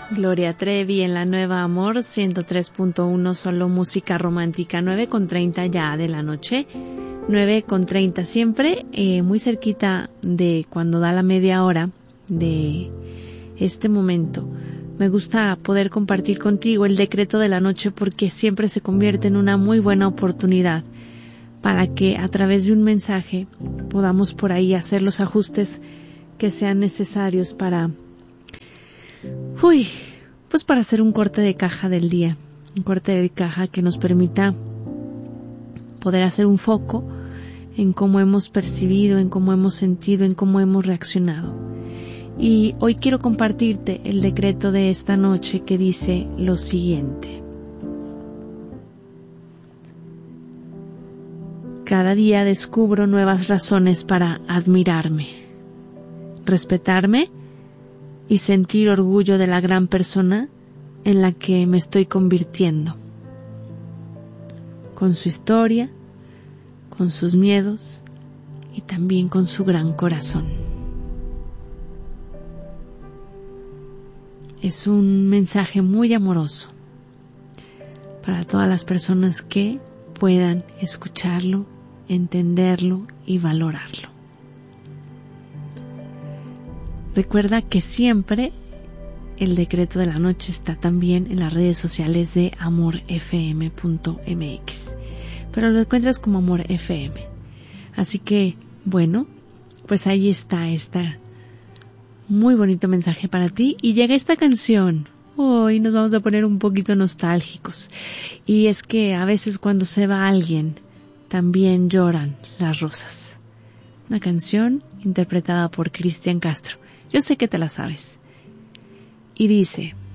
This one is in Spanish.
Gloria Trevi en la Nueva Amor 103.1, solo música romántica, 9:30 ya de la noche, 9:30 siempre, muy cerquita de cuando da la media hora de este momento. Me gusta poder compartir contigo el decreto de la noche porque siempre se convierte en una muy buena oportunidad para que a través de un mensaje podamos por ahí hacer los ajustes que sean necesarios para para hacer un corte de caja del día, un corte de caja que nos permita poder hacer un foco en cómo hemos percibido, en cómo hemos sentido, en cómo hemos reaccionado. Y hoy quiero compartirte el decreto de esta noche que dice lo siguiente. Cada día descubro nuevas razones para admirarme, respetarme y sentir orgullo de la gran persona en la que me estoy convirtiendo, con su historia, con sus miedos y también con su gran corazón. Es un mensaje muy amoroso para todas las personas que puedan escucharlo, entenderlo y valorarlo. Recuerda que siempre el decreto de la noche está también en las redes sociales de amorfm.mx, pero lo encuentras como Amor FM. Así que, bueno, pues ahí está muy bonito mensaje para ti. Y llega esta canción. Hoy nos vamos a poner un poquito nostálgicos. Y es que a veces cuando se va alguien, también lloran las rosas. Una canción interpretada por Cristian Castro. Yo sé que te la sabes. Y dice: